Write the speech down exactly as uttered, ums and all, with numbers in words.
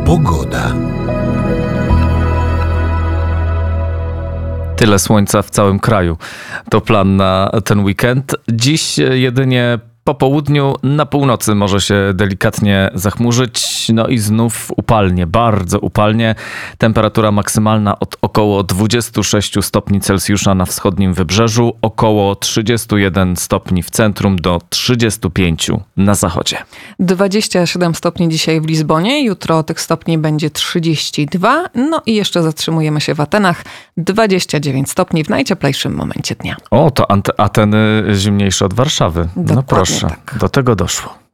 Pogoda. Tyle słońca w całym kraju. To plan na ten weekend. Dziś jedynie po południu, na północy może się delikatnie zachmurzyć, no i znów upalnie, bardzo upalnie. Temperatura maksymalna od około dwudziestu sześciu stopni Celsjusza na wschodnim wybrzeżu, około trzydziestu jeden stopni w centrum do trzydziestu pięciu na zachodzie. dwadzieścia siedem stopni dzisiaj w Lizbonie, jutro tych stopni będzie trzydzieści dwa, no i jeszcze zatrzymujemy się w Atenach, dwadzieścia dziewięć stopni w najcieplejszym momencie dnia. O, to Ante- Ateny zimniejsze od Warszawy. Dokładnie No proszę, tak. do tego doszło.